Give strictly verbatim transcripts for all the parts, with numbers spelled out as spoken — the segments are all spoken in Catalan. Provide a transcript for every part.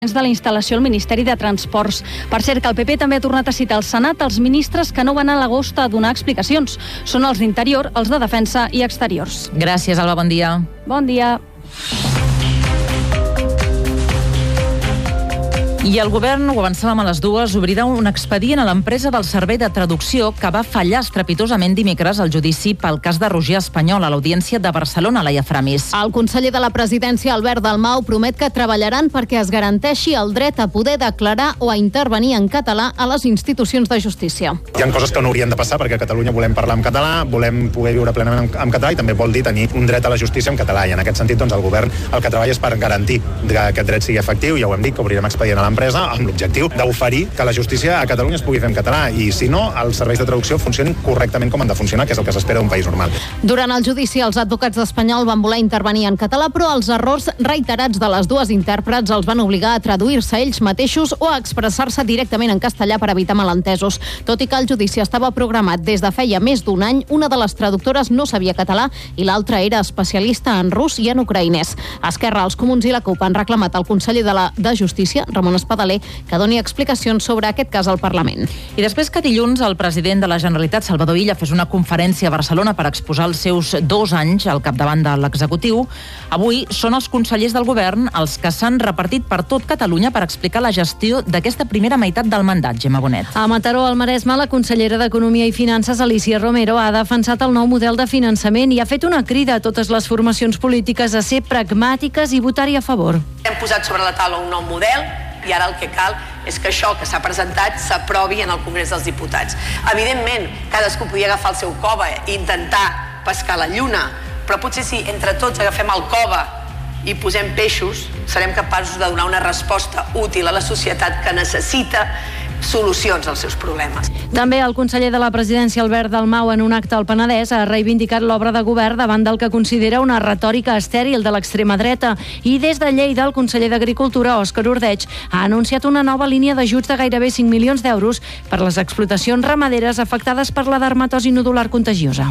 de la instal·lació al Ministeri de Transports. Per cert, que el P P també ha tornat a citar al Senat els ministres que no van a l'agost a donar explicacions. Són els d'Interior, els de Defensa i Exteriors. Gràcies, Alba, bon dia. Bon dia. I el govern, ho avançàvem a les dues, obrirà un expedient a l'empresa del servei de traducció que va fallar estrepitosament dimecres al judici pel cas de Roger Espanyol a l'Audiència de Barcelona, Laia Framis. El conseller de la Presidència, Albert Dalmau, promet que treballaran perquè es garanteixi el dret a poder declarar o a intervenir en català a les institucions de justícia. Hi ha coses que no haurien de passar perquè a Catalunya volem parlar en català, volem poder viure plenament en català i també vol dir tenir un dret a la justícia en català. I en aquest sentit, doncs, el govern el que treballa és per garantir que aquest dret sigui efectiu. Ja ho hem dit, que obrirem expedient a l'empresa amb l'objectiu d'oferir que la justícia a Catalunya es pugui fer en català i, si no, els serveis de traducció funcionin correctament com han de funcionar, que és el que s'espera d'un país normal. Durant el judici, els advocats d'Espanyol van voler intervenir en català, però els errors reiterats de les dues intèrprets els van obligar a traduir-se ells mateixos o a expressar-se directament en castellà per evitar malentesos. Tot i que el judici estava programat des de feia més d'un any, una de les traductores no sabia català i l'altra era especialista en rus i en ucraïnès. Esquerra, els Comuns i la CUP han reclamat al conseller de, la, de Justícia, Ramon Espadaler, que doni explicacions sobre aquest cas al Parlament. I després que dilluns el president de la Generalitat, Salvador Illa, fes una conferència a Barcelona per exposar els seus dos anys al capdavant de l'executiu, avui són els consellers del govern els que s'han repartit per tot Catalunya per explicar la gestió d'aquesta primera meitat del mandat, Gemma Bonet. A Mataró, al Maresme, la consellera d'Economia i Finances, Alícia Romero, ha defensat el nou model de finançament i ha fet una crida a totes les formacions polítiques a ser pragmàtiques i votar-hi a favor. Hem posat sobre la taula un nou model i ara el que cal és que això que s'ha presentat s'aprovi en el Congrés dels Diputats. Evidentment, cadascú podia agafar el seu cova i intentar pescar la lluna, però potser si entre tots agafem el cova i posem peixos, serem capaços de donar una resposta útil a la societat que necessita solucions als seus problemes. També el conseller de la Presidència, Albert Dalmau, en un acte al Penedès, ha reivindicat l'obra de govern davant del que considera una retòrica estèril de l'extrema dreta. I des de Lleida, el conseller d'Agricultura, Òscar Ordeig, ha anunciat una nova línia d'ajuts de gairebé cinc milions d'euros per les explotacions ramaderes afectades per la dermatosi nodular contagiosa.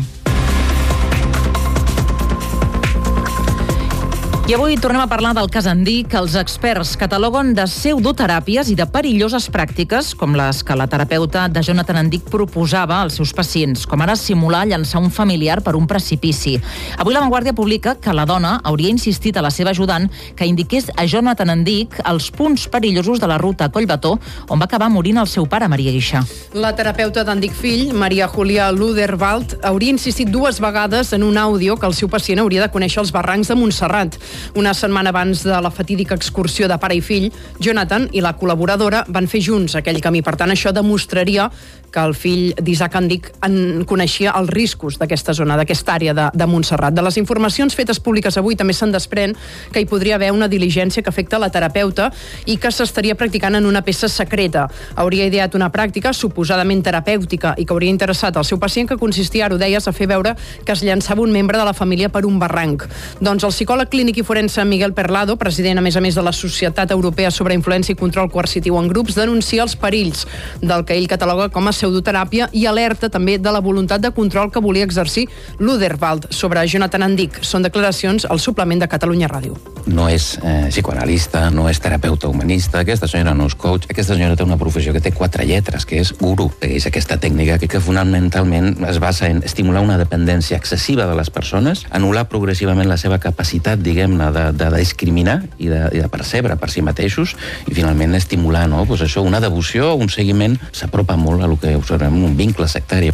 I avui tornem a parlar del cas Andic, que els experts cataloguen de pseudoteràpies i de perilloses pràctiques, com les que la terapeuta de Jonathan Andic proposava als seus pacients, com ara simular llançar un familiar per un precipici. Avui La Vanguardia publica que la dona hauria insistit a la seva ajudant que indiqués a Jonathan Andic els punts perillosos de la ruta a Collbató, on va acabar morint el seu pare, Maria Guixà. La terapeuta d'Andic fill, Maria Julia Luderwald, hauria insistit dues vegades en un àudio que el seu pacient hauria de conèixer els barrancs de Montserrat. Una setmana abans de la fatídica excursió de pare i fill, Jonathan i la col·laboradora van fer junts aquell camí. Per tant, això demostraria que el fill d'Isaac Andic en coneixia els riscos d'aquesta zona, d'aquesta àrea de, de Montserrat. De les informacions fetes públiques avui també se'n desprèn que hi podria haver una diligència que afecta la terapeuta i que s'estaria practicant en una peça secreta. Hauria ideat una pràctica suposadament terapèutica i que hauria interessat al seu pacient, que consistia, ara ho deies, a fer veure que es llançava un membre de la família per un barranc. Doncs el psicòleg clínic i forense Miguel Perlado, president a més a més de la Societat Europea sobre Influència i Control Coercitiu en Grups, denuncia els perills del que ell cataloga com a pseudoteràpia i alerta també de la voluntat de control que volia exercir Luderwald sobre Jonathan Andic. Són declaracions al suplement de Catalunya Ràdio. No és eh, psicoanalista, no és terapeuta humanista, aquesta senyora no és coach, aquesta senyora té una professió que té quatre lletres, que és guru, que és aquesta tècnica que, que fonamentalment es basa en estimular una dependència excessiva de les persones, anul·lar progressivament la seva capacitat, diguem-ne, de, de discriminar i de, i de percebre per si mateixos i finalment estimular, no? Pues això, una devoció, un seguiment, s'apropa molt a lo que observem un vincle sectari.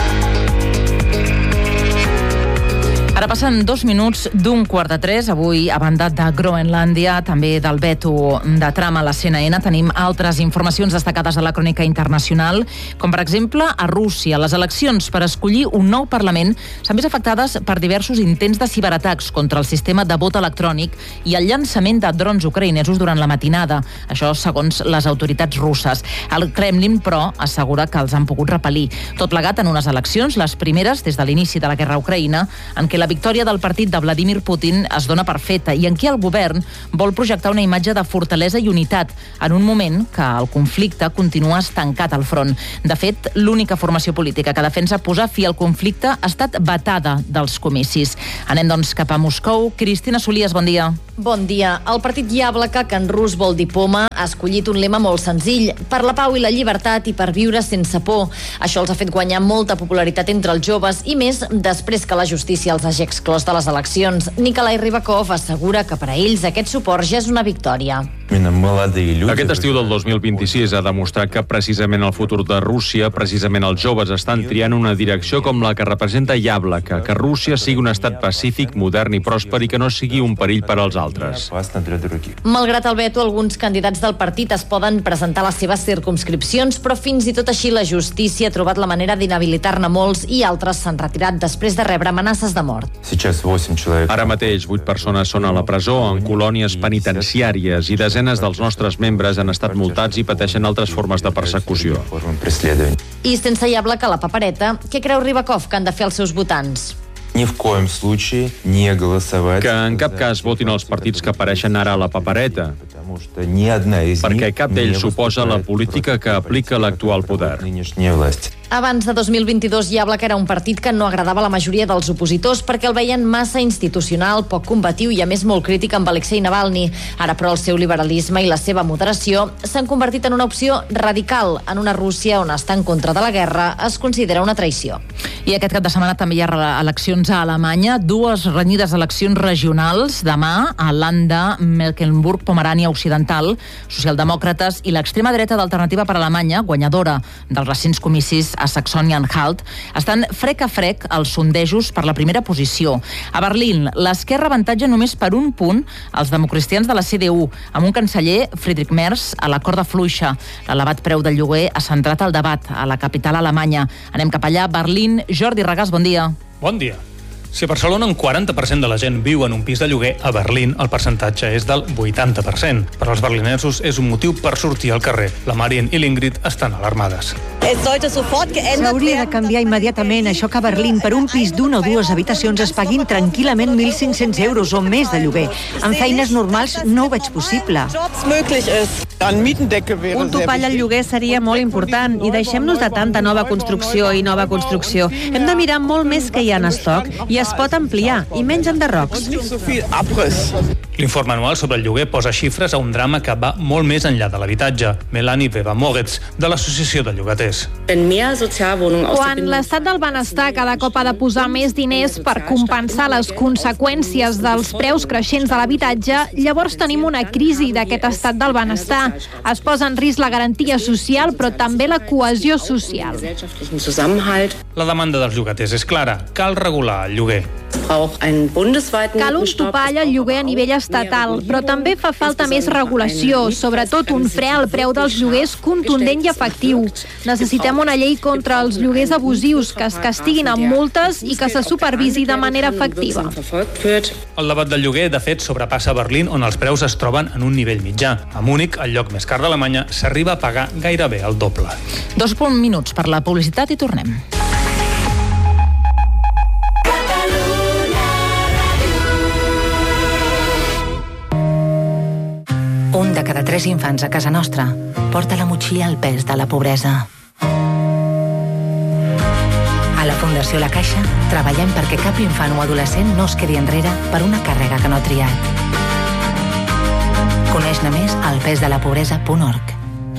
Ara passen dos minuts d'un quart de tres. Avui, a banda de Groenlàndia, també del veto de Trump a la C N N, tenim altres informacions destacades a la crònica internacional, com per exemple a Rússia. Les eleccions per escollir un nou Parlament s'han vist afectades per diversos intents de ciberatacs contra el sistema de vot electrònic i el llançament de drons ucraïnesos durant la matinada. Això segons les autoritats russes. El Kremlin, però, assegura que els han pogut repel·lir. Tot plegat en unes eleccions, les primeres des de l'inici de la guerra a Ucraïna, en què la victòria del partit de Vladimir Putin es dona per feta i en què el govern vol projectar una imatge de fortalesa i unitat en un moment que el conflicte continua estancat al front. De fet, l'única formació política que defensa posar fi al conflicte ha estat vetada dels comicis. Anem, doncs, cap a Moscou. Cristina Solies, bon dia. Bon dia. El partit Yablaka, que en rus vol dir poma, ha escollit un lema molt senzill: per la pau i la llibertat i per viure sense por. Això els ha fet guanyar molta popularitat entre els joves i més després que la justícia els hagi exclòs de les eleccions. Nikolai Rybakov assegura que per a ells aquest suport ja és una victòria. Aquest estiu del dos mil vint-i-sis ha demostrat que precisament el futur de Rússia, precisament els joves estan triant una direcció com la que representa Yablaka, que Rússia sigui un estat pacífic, modern i pròsper i que no sigui un perill per als altres. Malgrat el veto, alguns candidats del partit es poden presentar a les seves circumscripcions, però fins i tot així la justícia ha trobat la manera d'inhabilitar-ne molts i altres s'han retirat després de rebre amenaces de mort. Ara mateix, vuit persones són a la presó en colònies penitenciàries i desenes dels nostres membres han estat multats i pateixen altres formes de persecució. I sense Yablaka a la papereta, què creu Rybakov que han de fer els seus votants? Que en cap cas votin els partits que apareixen ara a la papereta, perquè cap d'ells suposa la política que aplica l'actual poder. Abans de dos mil vint-i-dos, Yablaka era un partit que no agradava a la majoria dels opositors perquè el veien massa institucional, poc combatiu i a més molt crític amb Alexei Navalny. Ara, però, el seu liberalisme i la seva moderació s'han convertit en una opció radical en una Rússia on estar en contra de la guerra es considera una traïció. I aquest cap de setmana també hi ha eleccions a Alemanya, dues renyides eleccions regionals. Demà, a Landa, Mecklenburg-Pomerània Occidental, socialdemòcrates i l'extrema dreta d'Alternativa per Alemanya, guanyadora dels recents comicis a Saxònia-Anhalt, estan frec a frec els sondejos per la primera posició. A Berlín, l'esquerra avantatja només per un punt els democristians de la C D U, amb un canceller, Friedrich Merz, a la corda fluixa. L'elevat preu del lloguer ha centrat el debat a la capital alemanya. Anem cap allà, Berlín. Jordi Regàs, bon dia. Bon dia. Si a Barcelona un quaranta per cent de la gent viu en un pis de lloguer, a Berlín el percentatge és del vuitanta per cent. Per als berlinesos és un motiu per sortir al carrer. La Marien i l'Ingrid estan alarmades. S'hauria de canviar immediatament això que a Berlín per un pis d'una o dues habitacions es paguin tranquil·lament mil cinc-cents euros o més de lloguer. En feines normals no ho veig possible. Un topall al lloguer seria molt important i deixem-nos de tanta nova construcció i nova construcció. Hem de mirar molt més que hi ha en estoc i es pot ampliar, i menys enderrocs. L'informe anual sobre el lloguer posa xifres a un drama que va molt més enllà de l'habitatge. Melanie Weber-Moritz, de l'Associació de Llogaters. Quan l'estat del benestar cada cop ha de posar més diners per compensar les conseqüències dels preus creixents de l'habitatge, llavors tenim una crisi d'aquest estat del benestar. Es posa en risc la garantia social, però també la cohesió social. La demanda dels llogaters és clara. Cal regular el lloguer. Cal un topall al lloguer a nivell estatal, però també fa falta més regulació, sobretot un fre al preu dels lloguers contundent i efectiu. Necessitem una llei contra els lloguers abusius, que es castiguin amb multes i que se supervisi de manera efectiva. El debat del lloguer, de fet, sobrepassa Berlín, on els preus es troben en un nivell mitjà. A Múnich, el lloc més car d'Alemanya, s'arriba a pagar gairebé el doble. Dos minuts per la publicitat i tornem. Un de cada tres infants a casa nostra porta a la motxilla el pes de la pobresa. A la Fundació La Caixa treballem perquè cap infant o adolescent no es quedi enrere per una càrrega que no ha triat. Coneix-ne més al pes de la pobresa punt org.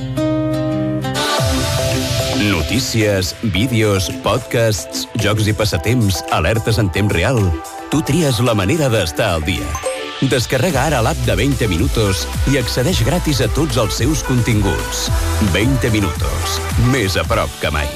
Notícies, vídeos, podcasts, jocs i passatemps, alertes en temps real. Tu tries la manera d'estar al dia. Descarrega ara l'app de veinte minutos i accedeix gratis a tots els seus continguts. veinte minutos. Més a prop que mai.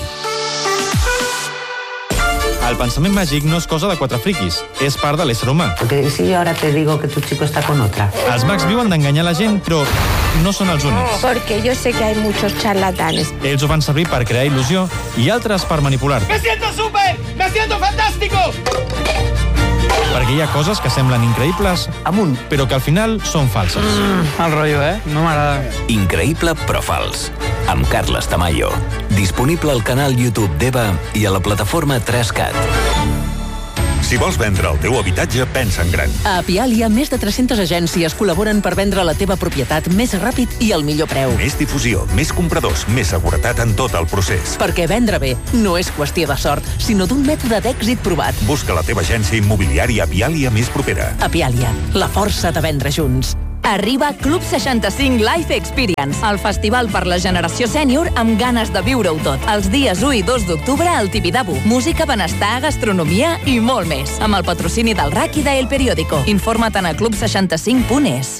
El pensament màgic no és cosa de quatre friquis, és part de l'ésser humà. Porque si yo ahora te digo que tu chico está con otra. Els mags viuen d'enganyar la gent, però no són els únics. Porque yo sé que hay muchos charlatanes. Ells ho van servir per crear il·lusió i altres per manipular. ¡Me siento súper! ¡Me siento fantástico! Perquè hi ha coses que semblen increïbles amunt, però que al final són falses. Mm, el rotllo, eh? No m'agrada. Increïble però fals. Amb Carles Tamayo. Disponible al canal YouTube d'Eva i a la plataforma tres cat. Si vols vendre el teu habitatge, pensa en gran. A Apialia, més de tres-centes agències col·laboren per vendre la teva propietat més ràpid i al millor preu. Més difusió, més compradors, més seguretat en tot el procés. Perquè vendre bé no és qüestió de sort, sinó d'un mètode d'èxit provat. Busca la teva agència immobiliària Apialia més propera. Apialia, la força de vendre junts. Arriba Club seixanta-cinc Life Experience, el festival per la generació sènior amb ganes de viure-ho tot. Els dies u i dos d'octubre al Tibidabo. Música, benestar, gastronomia i molt més. Amb el patrocini del R A C i de El Periódico. Informa't a club seixanta-cinc punt es.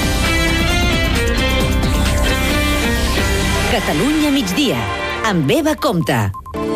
Catalunya migdia, amb Eva Compte.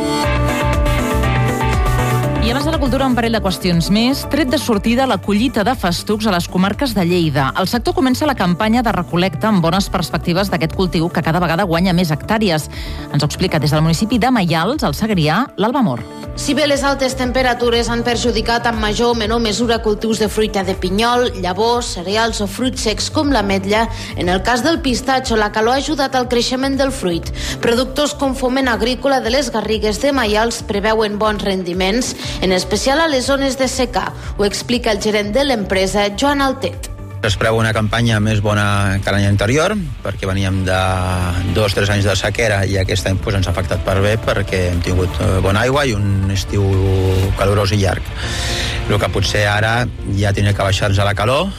I abans de la cultura, un parell de qüestions més. Tret de sortida la collita de festucs a les comarques de Lleida. El sector comença la campanya de recol·lecta amb bones perspectives d'aquest cultiu que cada vegada guanya més hectàrees. Ens ho explica des del municipi de Maials, al Segrià, l'Alba Mor. Si bé les altes temperatures han perjudicat en major o menor mesura cultius de fruita de pinyol, llavors, cereals o fruits secs com l'ametlla, en el cas del pistatxo, la calor ha ajudat al creixement del fruit. Productors com Foment Agrícola de les Garrigues de Maials preveuen bons rendiments, en especial a les zones de secà. Ho explica el gerent de l'empresa, Joan Altet. Es preveu una campanya més bona que l'any anterior, perquè veníem de dos o tres anys de sequera i aquest any pues, ens ha afectat per bé perquè hem tingut bona aigua i un estiu calorós i llarg. El que potser ara ja tindrà que baixar-nos a la calor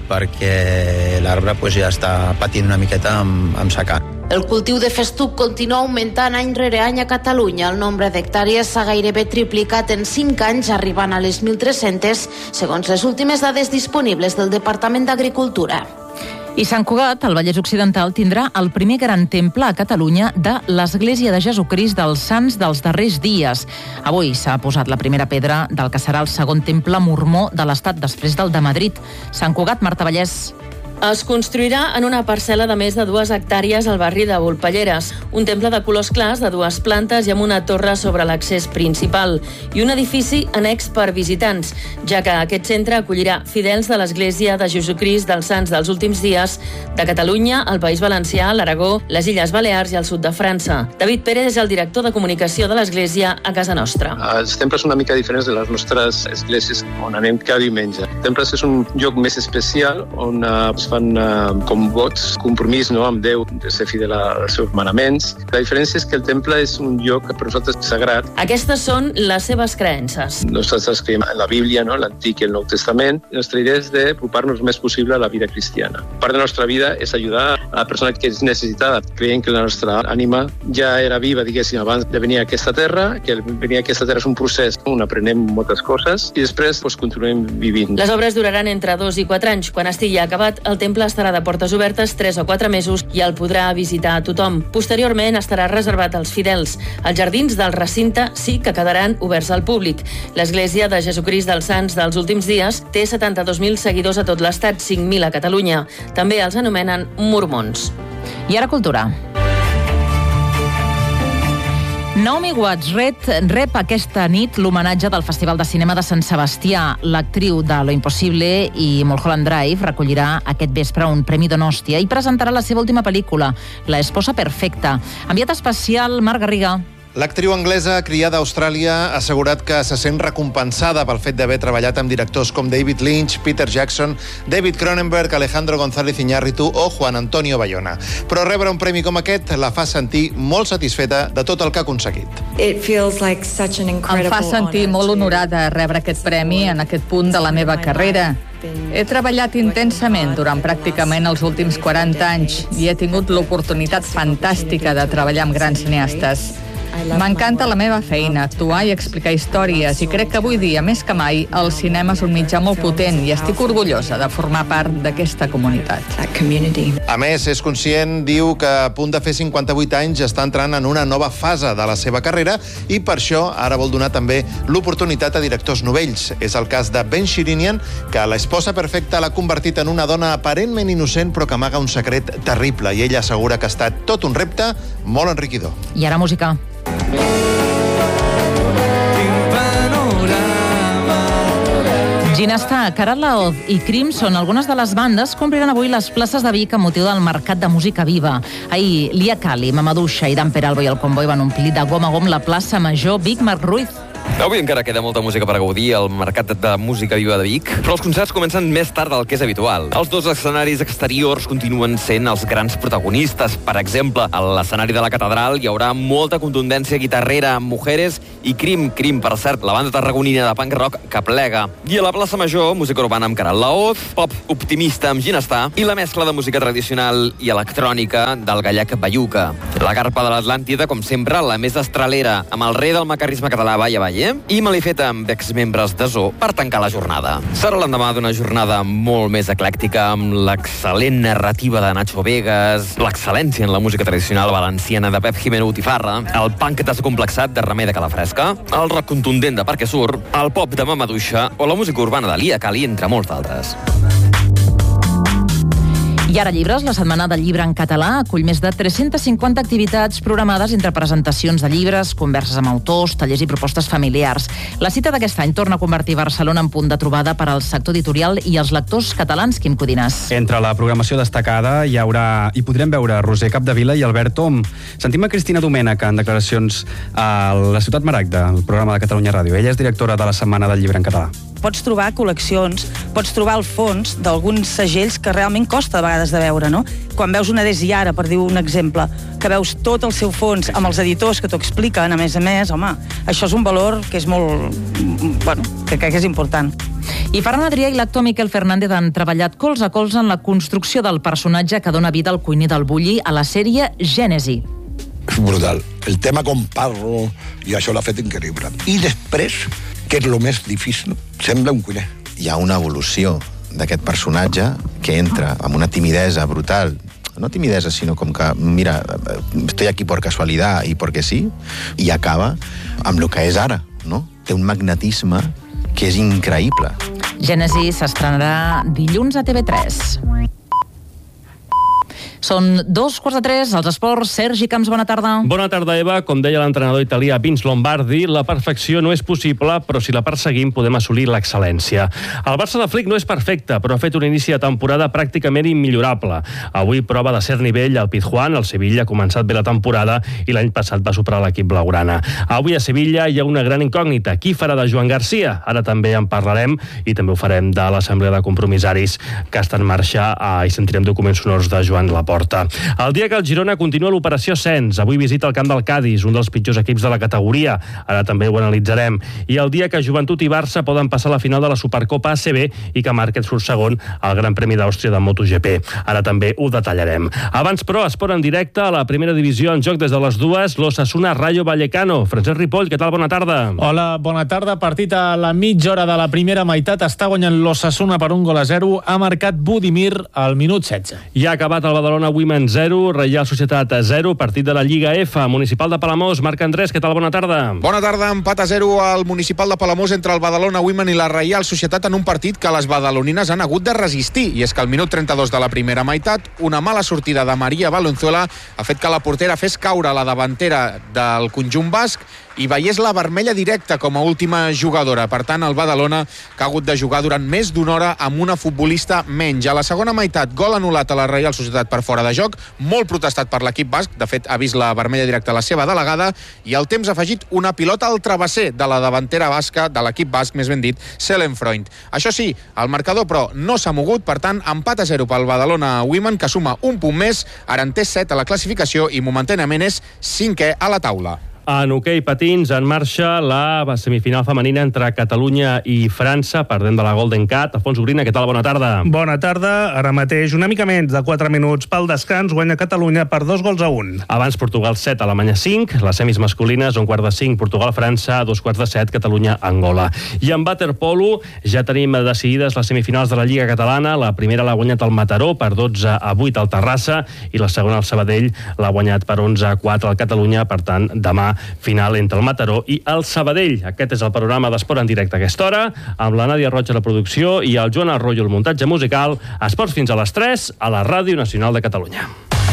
perquè l'arbre pues, ja està patint una miqueta amb, amb secà. El cultiu de festuc continua augmentant any rere any a Catalunya. El nombre d'hectàrees s'ha gairebé triplicat en cinc anys, arribant a les mil tres-centes, segons les últimes dades disponibles del Departament d'Agricultura. I Sant Cugat, al Vallès Occidental, tindrà el primer gran temple a Catalunya de l'Església de Jesucrist dels Sants dels Darrers Dies. Avui s'ha posat la primera pedra del que serà el segon temple mormó de l'Estat després del de Madrid. Sant Cugat, Marta Vallès. Es construirà en una parcel·la de més de dues hectàrees al barri de Volpelleres, un temple de colors clars de dues plantes i amb una torre sobre l'accés principal i un edifici annex per visitants, ja que aquest centre acollirà fidels de l'Església de Jesucrist dels Sants dels Últims Dies de Catalunya, el País Valencià, l'Aragó, les Illes Balears i el sud de França. David Pérez és el director de comunicació de l'Església a casa nostra. Els temples són una mica diferents de les nostres esglésies on anem cada diumenge. Els temples és un lloc més especial on es fan uh, com vots, compromís no, amb Déu, de ser fidel als seus manaments. La diferència és que el temple és un lloc per nosaltres sagrat. Aquestes són les seves creences. Nosaltres creiem en la Bíblia, no, l'Antic i el Nou Testament. La nostra idea és d'apropar-nos el més possible a la vida cristiana. Part de la nostra vida és ajudar a la persona que és necessitada. Creiem que la nostra ànima ja era viva, diguéssim, abans de venir a aquesta terra, que venir a aquesta terra és un procés on aprenem moltes coses i després doncs, continuem vivint. Les obres duraran entre dos i quatre anys. Quan estigui acabat, el temple estarà de portes obertes tres o quatre mesos i el podrà visitar a tothom. Posteriorment estarà reservat als fidels. Els jardins del recinte sí que quedaran oberts al públic. L'Església de Jesucrist dels Sants dels Últims Dies té setanta-dos mil seguidors a tot l'estat, cinc mil a Catalunya. També els anomenen mormons. I ara cultura. Naomi Watts rep, rep aquesta nit l'homenatge del Festival de Cinema de Sant Sebastià. L'actriu de Lo Impossible i Mulholland Drive recollirà aquest vespre un Premi Donòstia i presentarà la seva última pel·lícula, La esposa perfecta. Enviat especial, Marc Garriga. L'actriu anglesa, criada a Austràlia, ha assegurat que se sent recompensada pel fet d'haver treballat amb directors com David Lynch, Peter Jackson, David Cronenberg, Alejandro González Iñárritu o Juan Antonio Bayona. Però rebre un premi com aquest la fa sentir molt satisfeta de tot el que ha aconseguit. Em fa sentir molt honorada rebre aquest premi en aquest punt de la meva carrera. He treballat intensament durant pràcticament els últims quaranta anys i he tingut l'oportunitat fantàstica de treballar amb grans cineastes. M'encanta la meva feina, actuar i explicar històries, i crec que avui dia, més que mai, el cinema és un mitjà molt potent i estic orgullosa de formar part d'aquesta comunitat. A més, és conscient, diu, que a punt de fer cinquanta-vuit anys està entrant en una nova fase de la seva carrera i per això ara vol donar també l'oportunitat a directors novells. És el cas de Ben Shirinian, que La esposa perfecta l'ha convertit en una dona aparentment innocent però que amaga un secret terrible, i ella assegura que ha estat tot un repte molt enriquidor. I ara música. Ginestar, Carat Laoz i Crim són algunes de les bandes que ompliran avui les places de Vic amb motiu del Mercat de Música Viva. Ahir, Lia Cali, Mamadouxa i Dan Peralbo i el Comboi van omplir de gom a gom la plaça Major Vic. Marc Ruiz. Avui encara queda molta música per gaudir al Mercat de Música Viva de Vic, però els concerts comencen més tard del que és habitual. Els dos escenaris exteriors continuen sent els grans protagonistes. Per exemple, a l'escenari de la Catedral hi haurà molta contundència guitarrera amb Mujeres i Crim, Crim, per cert, la banda tarragonina de punk rock que plega. I a la plaça Major, música urbana amb Caral Laoz, pop optimista amb Ginestar i la mescla de música tradicional i electrònica del gallec Bayuca. La carpa de l'Atlàntida, com sempre, la més estralera, amb el rei del macarrisme català Valle Valle i Malifeta amb exmembres de Zoo per tancar la jornada. Serà l'endemà d'una jornada molt més eclèctica amb l'excel·lent narrativa de Nacho Vegas, l'excel·lència en la música tradicional valenciana de Pep Jimeno Botifarra, el punk descomplexat de Remei de Calafresca, el rock contundent de Parque Sur, el pop de Mamaduixa o la música urbana de Lia Cali, entre molts d'altres. I ara llibres, la Setmana del Llibre en Català acull més de tres-centes cinquanta activitats programades entre presentacions de llibres, converses amb autors, tallers i propostes familiars. La cita d'aquest any torna a convertir Barcelona en punt de trobada per al sector editorial i els lectors catalans. Quim Codines. Entre la programació destacada hi haurà, hi podrem veure Roser Capdevila i Albert Tom. Sentim a Cristina Domènech en declaracions a la Ciutat Maragda, el programa de Catalunya Ràdio. Ella és directora de la Setmana del Llibre en Català. Pots trobar col·leccions, pots trobar el fons d'alguns segells que realment costa a vegades de veure, no? Quan veus una Des i Ara, per dir un exemple, que veus tot el seu fons amb els editors que t'ho expliquen, a més a més, home, això és un valor que és molt... bueno, que crec que és important. I Ferran Adrià i l'actor Miquel Fernández han treballat colze a colze en la construcció del personatge que dona vida al cuiner del Bulli a la sèrie Gènesi. És brutal. El tema com parlo, i això l'ha fet increïble. I després, que és el més difícil, sembla un cuiner. Hi ha una evolució d'aquest personatge que entra amb una timidesa brutal, no timidesa, sinó com que, mira, estoy aquí por casualidad y porque sí, i acaba amb el que és ara, no? Té un magnetisme que és increïble. Gènesi s'estrenarà dilluns a T V tres. Són dos quarts de tres, als esports. Sergi Camps, bona tarda. Bona tarda, Eva. Com deia l'entrenador italià Vince Lombardi, la perfecció no és possible, però si la perseguim podem assolir l'excel·lència. El Barça de Flick no és perfecte, però ha fet un inici de temporada pràcticament immillorable. Avui prova de cert nivell al Pizjuán, el Sevilla ha començat bé la temporada i l'any passat va superar l'equip blaugrana. Avui a Sevilla hi ha una gran incògnita. Qui farà de Joan Garcia? Ara també en parlarem i també ho farem de l'Assemblea de Compromissaris que està en marxa i sentirem documents sonors de Joan Laporta. El dia que el Girona continua l'operació Sens. Avui visita el camp del Cádiz, un dels pitjors equips de la categoria. Ara també ho analitzarem. I el dia que Joventut i Barça poden passar a la final de la Supercopa A C B i que Márquez surt segon al Gran Premi d'Àustria de MotoGP. Ara també ho detallarem. Abans, però, esport en directe a la primera divisió en joc des de les dues, l'Osasuna Rayo Vallecano. Francesc Ripoll, què tal? Bona tarda. Hola, bona tarda. Partit a la mitja hora de la primera meitat. Està guanyant l'Osasuna per un gol a zero. Ha marcat Budimir al minut setze. I ha acabat el Badalona Women zero, Reial Societat zero, partit de la Lliga F, Municipal de Palamós. Marc Andrés, què tal? Bona tarda. Bona tarda, empat a zero al Municipal de Palamós entre el Badalona Women i la Reial Societat en un partit que les badalonines han hagut de resistir. I és que al minut trenta-dos de la primera meitat, una mala sortida de Maria Valenzuela ha fet que la portera fes caure la davantera del conjunt basc i veiés la vermella directa com a última jugadora. Per tant, el Badalona, que ha hagut de jugar durant més d'una hora amb una futbolista menys. A la segona meitat, gol anul·lat a la Reial Societat per fora de joc, molt protestat per l'equip basc, de fet ha vist la vermella directa a la seva delegada, i al temps ha afegit una pilota al travesser de la davantera basca, de l'equip basc, més ben dit, Selen Freund. Això sí, el marcador, però, no s'ha mogut, per tant, empat a zero pel Badalona Women, que suma un punt més, ara en té set a la classificació i momentàniament és cinquè a la taula. En hoquei patins, en marxa la semifinal femenina entre Catalunya i França, perdent de la Golden Cat. Alfons Ugrina, què tal? Bona tarda. Bona tarda. Ara mateix, una mica menys de quatre minuts pel descans, guanya Catalunya per dos gols a un. Abans Portugal set, Alemanya cinc. Les semis masculines, un quart de cinc, Portugal-França, dos quarts de set, Catalunya-Angola. I en waterpolo ja tenim decidides les semifinals de la Lliga Catalana. La primera l'ha guanyat el Mataró per dotze a vuit al Terrassa i la segona el Sabadell l'ha guanyat per onze a quatre al Catalunya. Per tant, demà final entre el Mataró i el Sabadell. Aquest és el panorama d'Esport en directe a aquesta hora, amb la Nàdia Roig a la producció i el Joan Arroyo el muntatge musical. Esports fins a les tres a la Ràdio Nacional de Catalunya.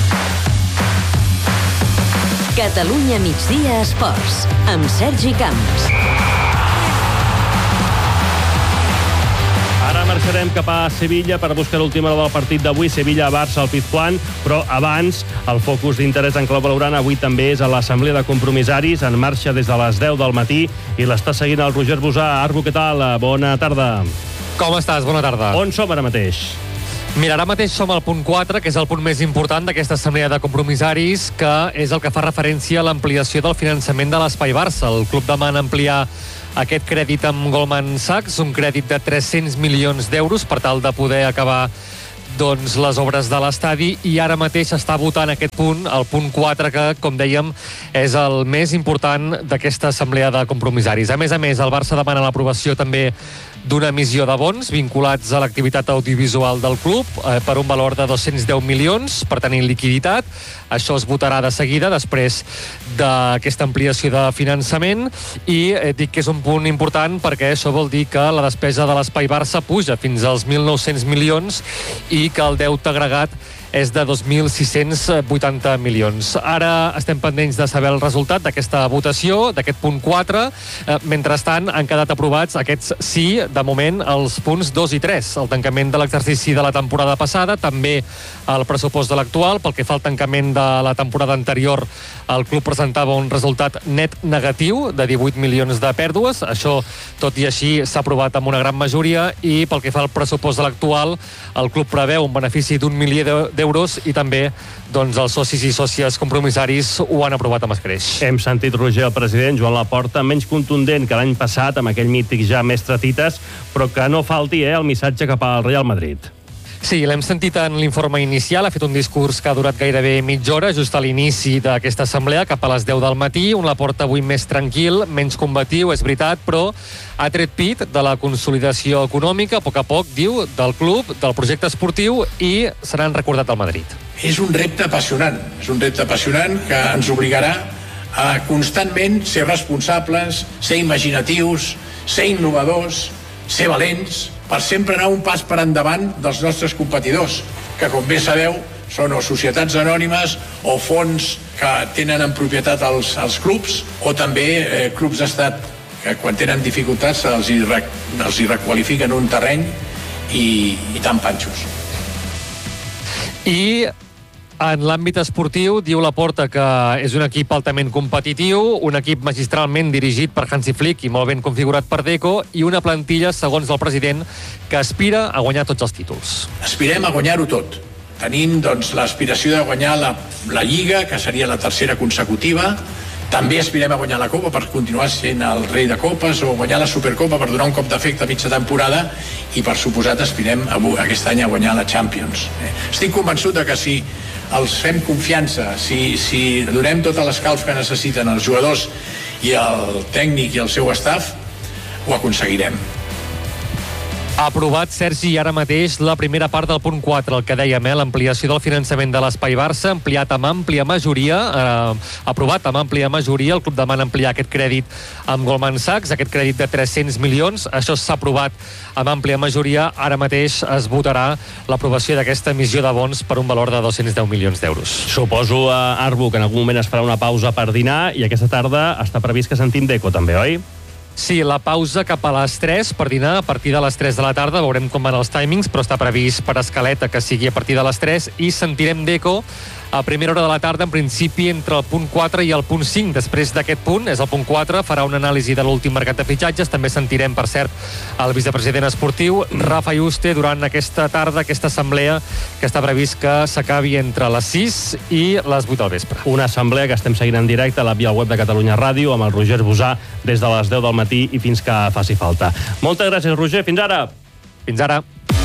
Catalunya migdia Esports, amb Sergi Camps. Ara marxarem cap a Sevilla per buscar l'última hora del partit d'avui, Sevilla-Barça al Pizjuán, però abans el focus d'interès en clau blaugrana avui també és a l'Assemblea de Compromissaris, en marxa des de les deu del matí, i l'està seguint el Roger Busà. Arbu, què tal? Bona tarda. Com estàs? Bona tarda. On som ara mateix? Mira, ara mateix som al punt quatre, que és el punt més important d'aquesta assemblea de compromissaris, que és el que fa referència a l'ampliació del finançament de l'Espai Barça. El club demana ampliar aquest crèdit amb Goldman Sachs, un crèdit de tres-cents milions d'euros per tal de poder acabar doncs, les obres de l'estadi, i ara mateix està votant aquest punt, el punt quatre, que, com dèiem, és el més important d'aquesta assemblea de compromissaris. A més a més, el Barça demana l'aprovació també d'una emissió de bons vinculats a l'activitat audiovisual del club eh, per un valor de dos-cents deu milions per tenir liquiditat. Això es votarà de seguida després d'aquesta ampliació de finançament, i eh, dic que és un punt important perquè això vol dir que la despesa de l'Espai Barça puja fins als mil nou-cents milions i que el deute agregat és de dos mil sis-cents vuitanta milions. Ara estem pendents de saber el resultat d'aquesta votació, d'aquest punt quatre. Eh, mentrestant, han quedat aprovats aquests sí, de moment, els punts dos i tres. El tancament de l'exercici de la temporada passada, també el pressupost de l'actual. Pel que fa al tancament de la temporada anterior, el club presentava un resultat net negatiu de divuit milions de pèrdues. Això, tot i així, s'ha aprovat amb una gran majoria, i pel que fa al pressupost de l'actual, el club preveu un benefici d'un milió d'euros, i també doncs, els socis i sòcies compromissaris ho han aprovat amb escreix. Hem sentit, Roger, el president Joan Laporta, menys contundent que l'any passat, amb aquell mític ja més tretites, però que no falti eh, el missatge cap al Real Madrid. Sí, l'hem sentit en l'informe inicial, ha fet un discurs que ha durat gairebé mitja hora, just a l'inici d'aquesta assemblea, cap a les deu del matí, un Laporta avui més tranquil, menys combatiu, és veritat, però ha tret pit de la consolidació econòmica, a poc a poc, diu, del club, del projecte esportiu, i se n'han recordat al Madrid. És un repte apassionant, és un repte apassionant que ens obligarà a constantment ser responsables, ser imaginatius, ser innovadors, ser valents, per sempre anar un pas per endavant dels nostres competidors, que, com bé sabeu, són o societats anònimes o fons que tenen en propietat els, els clubs, o també eh, clubs d'estat, que quan tenen dificultats els hi, els hi requalifiquen un terreny i, i tan panxos. I en l'àmbit esportiu, diu Laporta que és un equip altament competitiu, un equip magistralment dirigit per Hansi Flick i molt ben configurat per Deco, i una plantilla, segons el president, que aspira a guanyar tots els títols. Aspirem a guanyar-ho tot. Tenim doncs, l'aspiració de guanyar la, la Lliga, que seria la tercera consecutiva. També aspirem a guanyar la Copa per continuar sent el rei de copes, o guanyar la Supercopa per donar un cop d'efecte a mitja temporada, i per suposat aspirem a, aquest any a guanyar la Champions. Estic convençut de que si els fem confiança, si, si donem tot l'escalf que necessiten els jugadors i el tècnic i el seu staff, ho aconseguirem. Ha aprovat, Sergi, ara mateix la primera part del punt quatre, el que dèiem, eh, l'ampliació del finançament de l'Espai Barça, ampliat amb àmplia majoria, eh, aprovat amb àmplia majoria. El club demana ampliar aquest crèdit amb Goldman Sachs, aquest crèdit de tres-cents milions. Això s'ha aprovat amb àmplia majoria. Ara mateix es votarà l'aprovació d'aquesta emissió de bons per un valor de dos-cents deu milions d'euros. Suposo, a Arbu, que en algun moment es farà una pausa per dinar, i aquesta tarda està previst que sentim Deco també, oi? Sí, la pausa cap a les tres per dinar, a partir de les tres de la tarda. Veurem com van els timings, però està previst per escaleta que sigui a partir de les tres, i sentirem Deco a primera hora de la tarda, en principi entre el punt quatre i el punt cinc. Després d'aquest punt, és el punt quatre, farà una anàlisi de l'últim mercat de fitxatges. També sentirem, per cert, el vicepresident esportiu, Rafa Yuste, durant aquesta tarda, aquesta assemblea, que està previst que s'acabi entre les sis i les vuit del vespre. Una assemblea que estem seguint en directe a la via web de Catalunya Ràdio, amb el Roger Busà, des de les deu del matí i fins que faci falta. Moltes gràcies, Roger. Fins ara. Fins ara.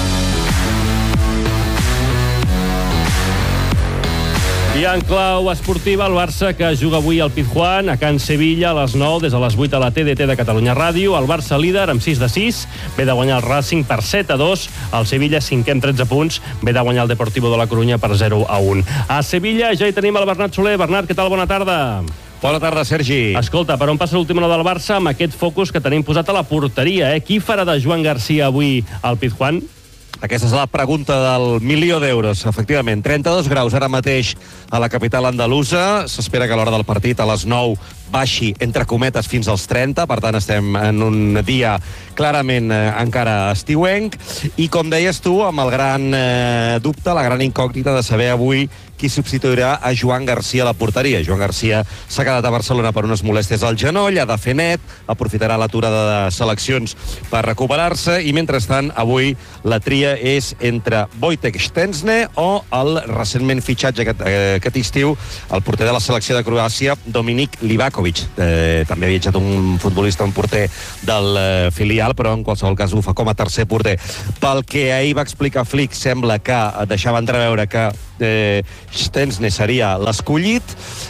I en clau esportiva, el Barça, que juga avui al Pizjuán, a Can Sevilla, a les nou, des de les vuit a la T D T de Catalunya Ràdio. El Barça líder amb sis de sis, ve de guanyar el Racing per set a dos. El Sevilla, cinquè amb tretze punts, ve de guanyar el Deportivo de la Corunya per zero a un. A Sevilla ja hi tenim el Bernat Soler. Bernat, què tal? Bona tarda. Bona tarda, Sergi. Escolta, per on passa l'última hora del Barça amb aquest focus que tenim posat a la porteria, eh? Qui farà de Joan Garcia avui al Pizjuán? Aquesta és la pregunta del milió d'euros, efectivament. trenta-dos graus ara mateix a la capital andalusa. S'espera que a l'hora del partit, a les nou, baixi, entre cometes, fins als trenta. Per tant, estem en un dia clarament eh, encara estiuenc. I, com deies tu, amb el gran eh, dubte, la gran incògnita de saber avui qui substituirà a Joan Garcia a la porteria. Joan Garcia s'ha quedat a Barcelona per unes molèsties al genoll, ha de fer net, aprofitarà l'aturada de seleccions per recuperar-se, i mentrestant, avui la tria és entre Wojtek Szczęsny o el recentment fitxatge aquest, eh, aquest estiu, el porter de la selecció de Croàcia, Dominik Livakovic. Eh, també ha viatjat un futbolista, un porter del eh, filial, però en qualsevol cas ho fa com a tercer porter. Pel que ahir va explicar Flick, sembla que deixava entreveure que eh, Szczęsny seria l'escollit.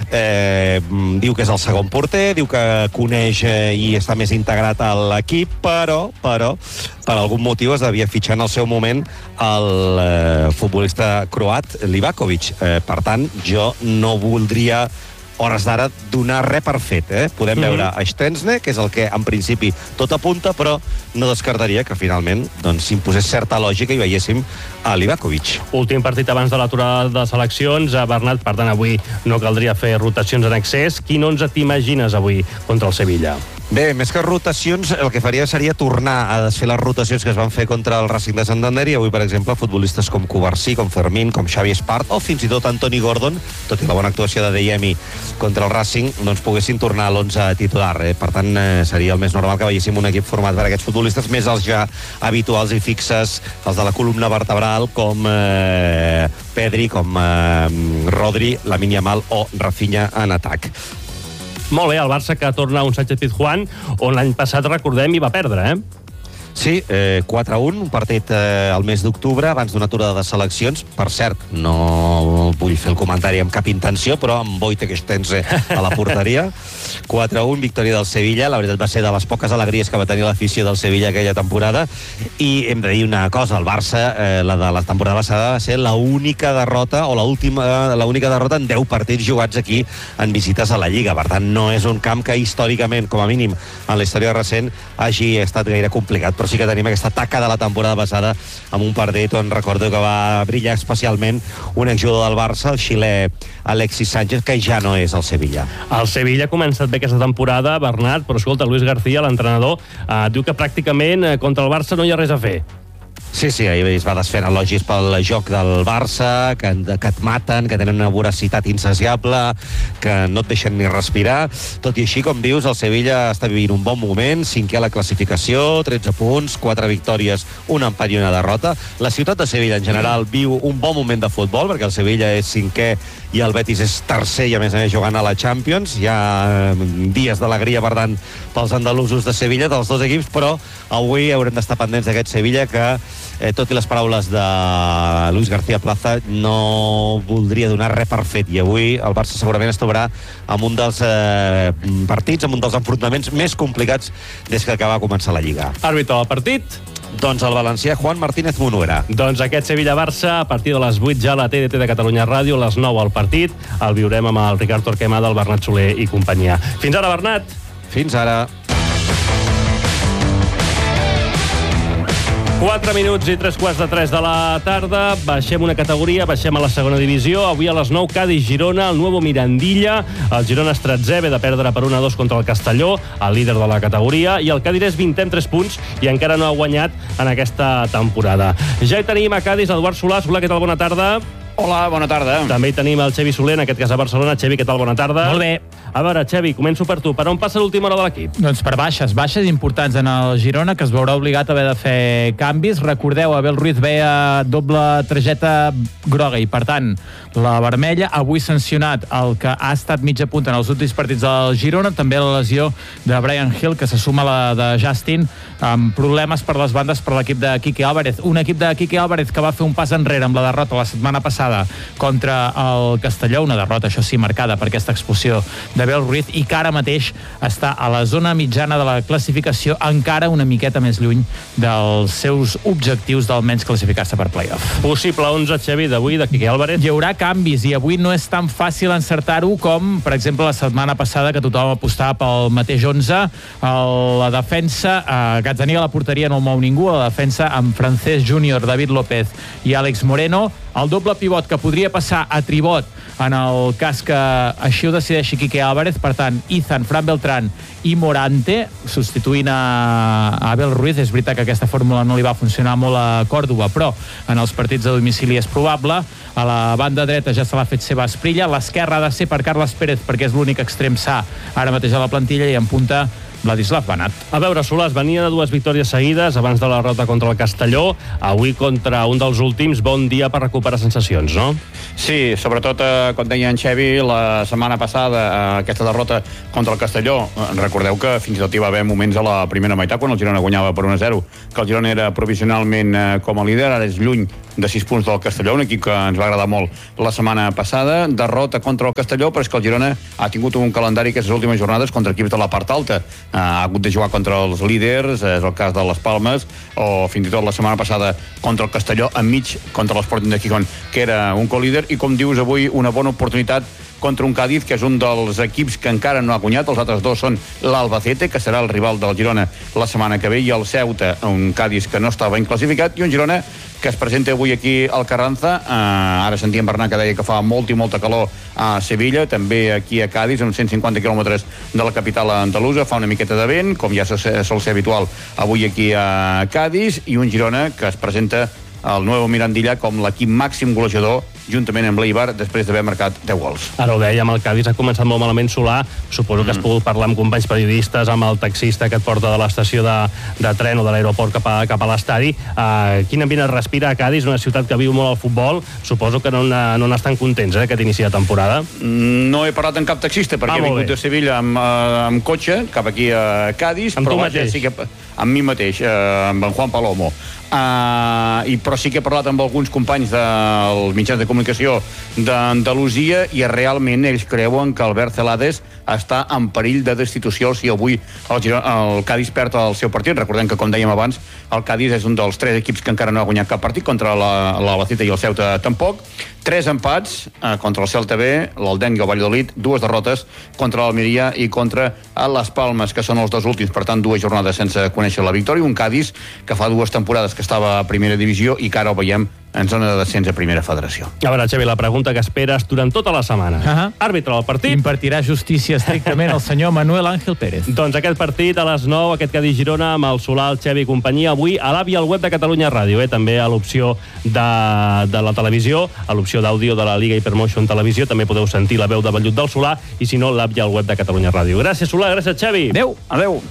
Eh, diu que és el segon porter, diu que coneix eh, i està més integrat a l'equip, però, però per algun motiu es devia fitxar en el seu moment el eh, futbolista croat Livakovic. Eh, per tant, jo no voldria hores d'ara donar res per fet, eh? Podem mm-hmm. veure a Szczęsny, que és el que en principi tot apunta, però no descartaria que finalment doncs, s'imposés certa lògica i veiéssim a Livakovic. Últim partit abans de l'aturada de seleccions, a Bernat, per tant avui no caldria fer rotacions en excés. Quin onze t'imagines avui contra el Sevilla? Bé, més que rotacions, el que faria seria tornar a desfer les rotacions que es van fer contra el Racing de Santander, i avui, per exemple, futbolistes com Cubarsí, com Fermín, com Xavi Espart, o fins i tot Anthony Gordon, tot i la bona actuació de Deyemi contra el Racing, doncs poguessin tornar a l'onze titular. Eh? Per tant, eh, seria el més normal que veiéssim un equip format per aquests futbolistes, més els ja habituals i fixes, els de la columna vertebral, com eh, Pedri, com eh, Rodri, Lamine Yamal o Rafinha en atac. Molt bé, el Barça que torna a un Sánchez-Pizjuán, on l'any passat, recordem, hi va perdre, eh? Sí, eh, quatre a un, un partit eh, al mes d'octubre, abans d'una aturada de seleccions. Per cert, no vull fer el comentari amb cap intenció, però amb Wojtek Szczęsny a la porteria. quatre a un, victòria del Sevilla. La veritat va ser de les poques alegries que va tenir l'afició del Sevilla aquella temporada. I hem de dir una cosa, el Barça, eh, la de la temporada passada, va ser l'única derrota, o l'última, l'única derrota en deu partits jugats aquí en visites a la Lliga. Per tant, no és un camp que històricament, com a mínim, en la història recent, hagi estat gaire complicat. Però sí que tenim aquesta taca de la temporada passada amb un partit on recordo que va brillar especialment un exjugador del Barça, el xilè Alexis Sánchez, que ja no és el Sevilla. El Sevilla ha començat bé aquesta temporada, Bernat, però escolta, Luis García, l'entrenador, eh, diu que pràcticament eh, contra el Barça no hi ha res a fer. Sí, sí, ahir es va desfent elogis pel joc del Barça, que, que et maten, que tenen una voracitat insaciable, que no et deixen ni respirar. Tot i així, com dius, el Sevilla està vivint un bon moment, cinquè a la classificació, tretze punts, quatre victòries, un empat i una derrota. La ciutat de Sevilla, en general, viu un bon moment de futbol, perquè el Sevilla és cinquè i el Betis és tercer i, a més a més, jugant a la Champions. Hi ha dies d'alegria, per tant, pels andalusos de Sevilla, dels dos equips, però avui haurem d'estar pendents d'aquest Sevilla que, eh, tot i les paraules de Luis García Plaza, no voldria donar res per fet, i avui el Barça segurament es trobarà amb un dels eh, partits, amb un dels enfrontaments més complicats des que va començar la Lliga. Àrbitre del partit? Doncs el valencià Juan Martínez Munuera. Doncs aquest Sevilla-Barça, a partir de les vuit ja a la T D T de Catalunya Ràdio, a les nou al partit. El viurem amb el Ricard Torquemada, el Bernat Soler i companyia. Fins ara, Bernat. Fins ara. quatre minuts i tres quarts de tres de la tarda. Baixem una categoria, baixem a la segona divisió. Avui a les nou, Cádiz-Girona, el Nuevo Mirandilla. El Girona és tretzè, ve de perdre per un a dos contra el Castelló, el líder de la categoria, i el Cádiz és vintè amb tres punts i encara no ha guanyat en aquesta temporada. Ja hi tenim a Cádiz, Eduard Solà. Solà, què tal? Bona tarda. Hola, bona tarda. També hi tenim el Xevi Soler, en aquest cas a Barcelona. Xevi, què tal? Bona tarda. Molt bé. A veure, Xevi, començo per tu. Per on passa l'última hora de l'equip? Doncs per baixes, baixes importants en el Girona, que es veurà obligat a haver de fer canvis. Recordeu, Abel Ruiz veia doble targeta groga i, per tant, la vermella. Avui sancionat el que ha estat mitja punta en els últims partits del Girona. També la lesió de Brian Hill, que se suma a la de Justin, amb problemes per les bandes per l'equip de Quique Álvarez. Un equip de Quique Álvarez que va fer un pas enrere amb la derrota la setmana passada passada contra el Castelló, una derrota, això sí, marcada per aquesta expulsió d'Abel Ruiz, i que ara mateix està a la zona mitjana de la classificació, encara una miqueta més lluny dels seus objectius d'almenys classificar-se per play-off. Possible onze, Xavi, d'avui, de Quique Álvarez. Hi haurà canvis i avui no és tan fàcil encertar-ho com, per exemple, la setmana passada, que tothom apostava pel mateix onze. La defensa, eh, Gazzaniga a la porteria no el mou ningú, a la defensa amb Francesc Júnior, David López i Àlex Moreno. El doble pivot que podria passar a tribot en el cas que així ho decideixi Quique Álvarez, per tant, Izan, Fran Beltrán i Morante, substituint a Abel Ruiz. És veritat que aquesta fórmula no li va funcionar molt a Còrdova, però en els partits de domicili és probable. A la banda dreta ja se l'ha fet seva Esprilla, l'esquerra ha de ser per Carles Pérez, perquè és l'únic extrem sa ara mateix a la plantilla, i en punta Vladislav Banat. A veure, Solàs, venia de dues victòries seguides abans de la derrota contra el Castelló. Avui contra un dels últims, bon dia per recuperar sensacions, no? Sí, sobretot, eh, com deia en Xevi, la setmana passada, eh, aquesta derrota contra el Castelló. Eh, recordeu que fins i tot hi va haver moments a la primera meitat quan el Girona guanyava per un a zero, que el Girona era provisionalment eh, com a líder, ara és lluny de sis punts del Castelló, un equip que ens va agradar molt la setmana passada. Derrota contra el Castelló, però és que el Girona ha tingut un calendari aquestes últimes jornades contra equips de la part alta. Ha hagut de jugar contra els líders, és el cas de les Palmes, o fins i tot la setmana passada contra el Castelló, enmig contra l'Sporting de Gijón, que era un colíder, i com dius avui, una bona oportunitat contra un Cádiz, que és un dels equips que encara no ha guanyat. Els altres dos són l'Albacete, que serà el rival del Girona la setmana que ve, i el Ceuta, un Cádiz que no estava ben classificat, i un Girona que es presenta avui aquí al Carranza. Uh, ara sentíem Bernat que deia que fa molt i molta calor a Sevilla, també aquí a Cádiz, a uns cent cinquanta quilòmetres de la capital andalusa. Fa una miqueta de vent, com ja sol ser habitual avui aquí a Cádiz, i un Girona que es presenta al Nuevo Mirandilla com l'equip màxim golejador, juntament amb l'Eibar, després d'haver marcat deu gols. Ara ho dèiem, el Cádiz ha començat molt malament, Solà. Suposo que has pogut parlar amb companys periodistes, amb el taxista que et porta de l'estació de, de tren o de l'aeroport cap a, cap a l'estadi. Uh, quin ambient es respira a Cádiz, una ciutat que viu molt al futbol? Suposo que no, no n'estan contents, eh, aquest inici de temporada. No he parlat amb cap taxista, perquè ah, he vingut de Sevilla amb, uh, amb cotxe, cap aquí a Cádiz. Amb tu mateix? Sí que, amb mi mateix, uh, amb en Juan Palomo. Uh, i però sí que he parlat amb alguns companys dels mitjans de comunicació d'Andalusia, i realment ells creuen que Albert Celades està en perill de destitució si avui el, Girona, el Cádiz perd el seu partit. Recordem que, com dèiem abans, el Cádiz és un dels tres equips que encara no ha guanyat cap partit, contra l'Albacete i el Ceuta tampoc. Tres empats eh, contra el Celta B, l'Aldenc i el Valladolid, dues derrotes contra l'Almeria i contra les Palmes, que són els dos últims, per tant, dues jornades sense conèixer la victòria. Un Cádiz que fa dues temporades que estava a primera divisió i que ara ho veiem en zona de descens a primera federació. A veure, Xavi, la pregunta que esperes durant tota la setmana. Uh -huh. Àrbitre del partit. Impartirà justícia estrictament el senyor Manuel Ángel Pérez. Doncs aquest partit a les nou, aquest Cádiz-Girona, amb el Solà, el Xavi i companyia, avui a l'app i al web de Catalunya Ràdio, eh? També a l'opció de, de la televisió, a l'opció d'àudio de la Liga Hypermotion Televisió, també podeu sentir la veu de vellut del Solà, i si no, l'app i al web de Catalunya Ràdio. Gràcies, Solà, gràcies, Xavi. Adéu. Adéu.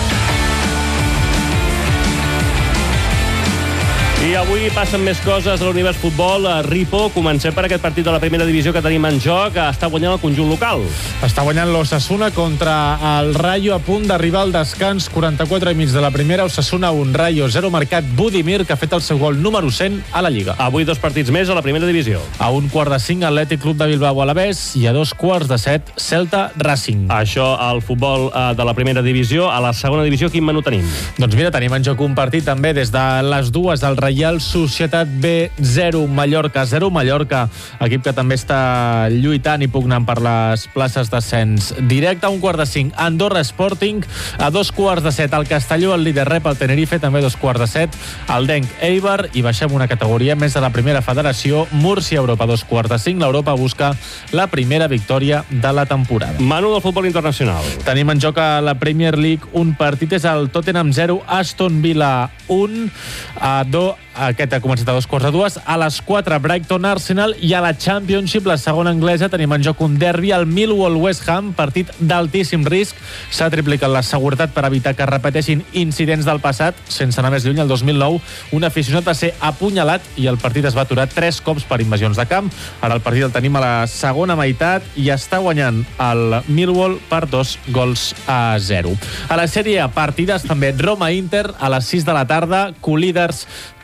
I avui passen més coses a l'univers futbol. A Ripo, comencem per aquest partit de la primera divisió que tenim en joc. Està guanyant el conjunt local. Està guanyant l'Osasuna contra el Rayo, a punt d'arribar al descans. quaranta-quatre i mig de la primera, Osasuna un, Rayo zero, marcat Budimir, que ha fet el seu gol número cent a la Lliga. Avui dos partits més a la primera divisió. A un quart de cinc, Atlètic Club de Bilbao Alavés, i a dos quarts de set, Celta Racing. Això al futbol eh, de la primera divisió. A la segona divisió, quin menú tenim? Doncs mira, tenim en joc un partit també des de les dues del Reial Societat B zero, Mallorca zero. Mallorca, equip que també està lluitant i pugnant per les places d'ascens. Directe a un quart de cinc, Andorra Sporting. A dos quarts de set, el Castelló, el líder, rep el Tenerife, també dos quarts de set, el Denc Eibar, i baixem una categoria més de la primera federació, Múrcia Europa, dos quarts de cinc. L'Europa busca la primera victòria de la temporada. Menú del futbol internacional. Tenim en joc a la Premier League un partit, és el Tottenham zero, Aston Villa un, a dos. Aquest ha començat a dos quarts de dues. A les quatre, Brighton Arsenal, i a la Championship, la segona anglesa, tenim en joc un derbi, el Millwall West Ham, partit d'altíssim risc. S'ha triplicat la seguretat per evitar que es repeteixin incidents del passat. Sense anar més lluny, el dos mil nou, un aficionat va ser apunyalat i el partit es va aturar tres cops per invasions de camp. Ara el partit el tenim a la segona meitat i està guanyant el Millwall per dos gols a zero. A la sèrie, partides també, Roma-Inter a les sis de la tarda, colíders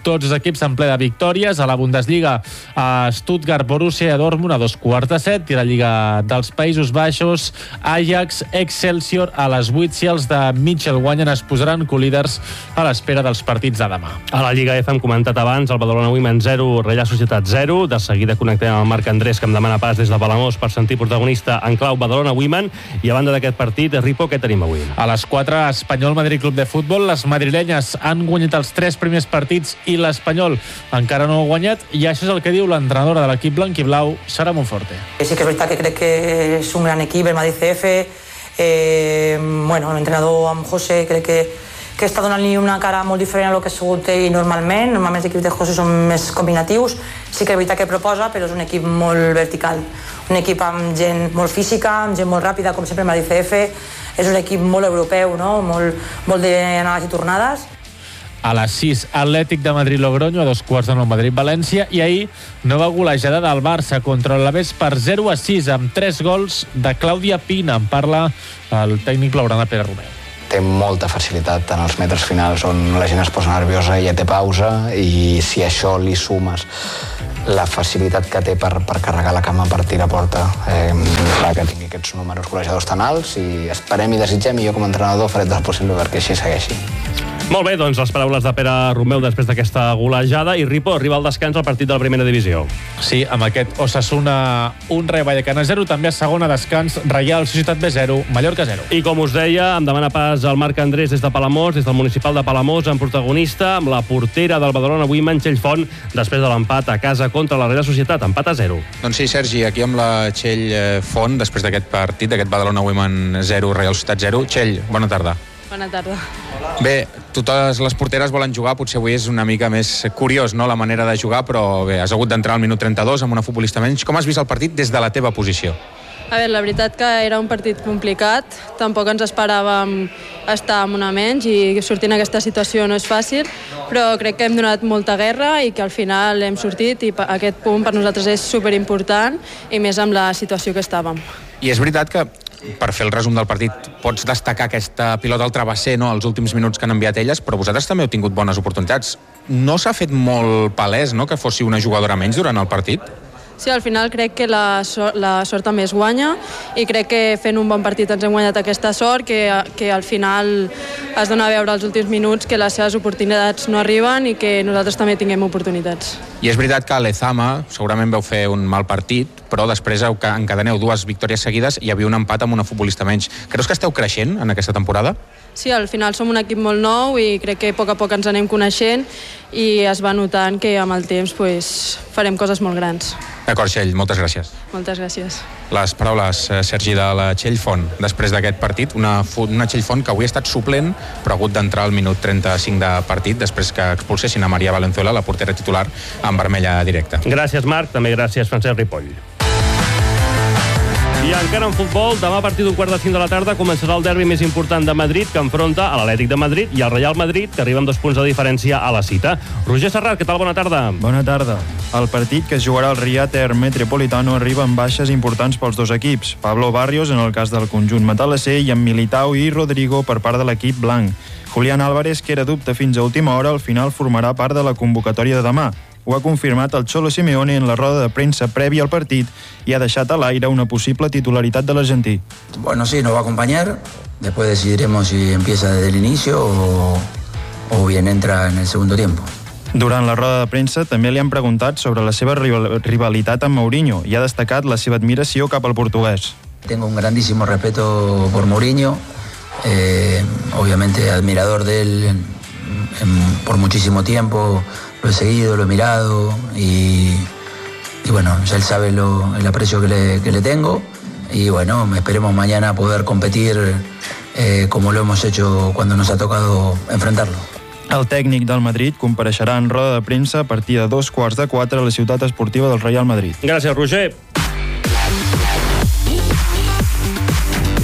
tots els equips en ple de victòries. A la Bundesliga, a Stuttgart, Borussia i Dortmund a dos quarts de set, i a la Lliga dels Països Baixos, Ajax, Excelsior a les vuit. Si els de Mitchell guanyen, es posaran colíders a l'espera dels partits de demà. A la Lliga F hem comentat abans, el Badalona Women zero, Reial Societat zero. De seguida connectem amb el Marc Andrés, que em demana pas des de Palamós per sentir protagonista en clau Badalona Women. I a banda d'aquest partit, Ripo, què tenim avui? A les quatre, Espanyol Madrid Club de Futbol. Les madrilenyes han guanyat els tres primers partits i l'Espanyol encara no ha guanyat, i això és el que diu l'entrenadora de l'equip blanc i blau, Sara Monforte. Sí que es verdad que crec que es un gran equipo el Madrid C F. Eh, bueno, l'entrenador amb José crec que que està donant-li una cara molt diferent a lo que ha sigut ell normalment. Normalment els equips de José són més combinatius. Sí que és veritat que proposa, però és un equip molt vertical. Un equip amb gent molt física, amb gent molt ràpida, com sempre el Madrid C F. És un equip molt europeu, no? molt, molt d'anades i tornades. A les sis, Atlètic de Madrid-Logroño, a dos quarts de nou Madrid-València, i ahir nova golejada del Barça contra l'Alavés per zero a sis, amb tres gols de Clàudia Pina. En parla el tècnic blaugrana Pere Romeu. Té molta facilitat en els metres finals on la gent es posa nerviosa i ja té pausa, i si a això li sumes la facilitat que té per, per carregar la cama per tirar a porta, eh, clar que tingui aquests números golejadors tan alts, i esperem i desitgem, i jo com a entrenador faré tot el possible perquè així segueixi. Molt bé, doncs les paraules de Pere Romeu després d'aquesta golejada. I Ripo, arriba al descans al partit de la primera divisió. Sí, amb aquest Osasuna un, Rayo Vallecano zero, també a segona descans, Reial Societat B zero, Mallorca zero. I com us deia, em demana pas el Marc Andrés des de Palamós, des del municipal de Palamós, en protagonista, amb la portera del Badalona Women, Txell Font, després de l'empat a casa contra la Real Societat, empat a zero. Doncs sí, Sergi, aquí amb la Txell Font, després d'aquest partit, d'aquest Badalona Women zero, Real Societat zero. Txell, bona tarda. Bona tarda. Bé, totes les porteres volen jugar, potser avui és una mica més curiós, no?, la manera de jugar, però bé, has hagut d'entrar al minut trenta-dos amb una futbolista menys. Com has vist el partit des de la teva posició? A veure, la veritat que era un partit complicat, tampoc ens esperàvem estar amb una menys, i sortir en aquesta situació no és fàcil, però crec que hem donat molta guerra i que al final hem sortit, i aquest punt per nosaltres és superimportant, i més amb la situació que estàvem. I és veritat que, per fer el resum del partit, pots destacar aquesta pilota al travesser, no?, els últims minuts que han enviat elles, però vosaltres també heu tingut bones oportunitats. No s'ha fet molt palès, no?, que fossi una jugadora menys durant el partit? Sí, al final crec que la, so la sort també es guanya, i crec que fent un bon partit ens hem guanyat aquesta sort, que, que al final es dona a veure els últims minuts que les seves oportunitats no arriben i que nosaltres també tinguem oportunitats. I és veritat que a Lezama segurament veu fer un mal partit, però després encadeneu dues victòries seguides i hi havia un empat amb una futbolista menys. Creus que esteu creixent en aquesta temporada? Sí, al final som un equip molt nou i crec que a poc a poc ens anem coneixent, i es va notant que amb el temps pues, farem coses molt grans. D'acord, Txell, moltes gràcies. Moltes gràcies. Les paraules, Sergi, de la Txell Font després d'aquest partit, una, una Txell Font que avui ha estat suplent, però ha hagut d'entrar al minut trenta-cinc de partit després que expulsessin a Maria Valenzuela, la portera titular, en vermella directa. Gràcies, Marc. També gràcies, Francesc Ripoll. I encara en futbol, demà a partir d'un quart de cinc de la tarda començarà el derbi més important de Madrid, que enfronta a l'Atlètic de Madrid i al Real Madrid, que arriba amb dos punts de diferència a la cita. Roger Serrat, què tal? Bona tarda. Bona tarda. El partit que es jugarà al Riad Air Metropolitano arriba amb baixes importants pels dos equips. Pablo Barrios, en el cas del conjunt matalasser, i en Militao i Rodrigo per part de l'equip blanc. Julián Álvarez, que era dubte fins a última hora, al final formarà part de la convocatòria de demà. Ho ha confirmat el Cholo Simeone en la roda de premsa prèvia al partit i ha deixat a l'aire una possible titularitat de l'argentí. Bueno, sí, nos va a acompañar. Después decidiremos si empieza desde el inicio o, o bien entra en el segundo tiempo. Durant la roda de premsa també li han preguntat sobre la seva rivalitat amb Mourinho i ha destacat la seva admiració cap al portuguès. Tengo un grandísimo respeto por Mourinho, eh, obviamente admirador de él en, en, por muchísimo tiempo. Lo he seguido, lo he mirado y, y bueno, ya él sabe lo, el aprecio que le, que le tengo, y bueno, esperemos mañana poder competir eh, como lo hemos hecho cuando nos ha tocado enfrentarlo. El tècnic del Madrid compareixerà en roda de premsa a partir de dos quarts de quatre a la ciutat esportiva del Real Madrid. Gràcies, Roger.